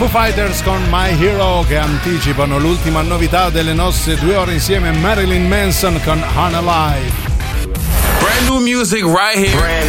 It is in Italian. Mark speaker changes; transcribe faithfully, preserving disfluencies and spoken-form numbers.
Speaker 1: Foo Fighters con My Hero, che anticipano l'ultima novità delle nostre due ore insieme, Marilyn Manson con Unalive.
Speaker 2: Brand new music right here. Brand